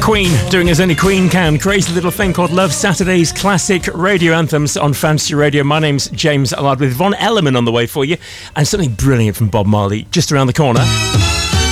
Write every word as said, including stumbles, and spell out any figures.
Queen, doing as any Queen can. Crazy little thing called Love, Saturday's classic radio anthems on Fantasy Radio. My name's James Allard with Von Ellerman on the way for you, and something brilliant from Bob Marley just around the corner.